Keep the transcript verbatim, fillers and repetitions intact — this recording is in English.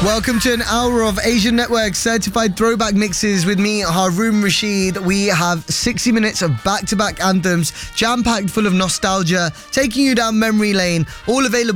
Welcome to an hour of Asian Network certified throwback mixes with me, Haroon Rashid. We have sixty minutes of back-to-back anthems, jam-packed full of nostalgia, taking you down memory lane, all available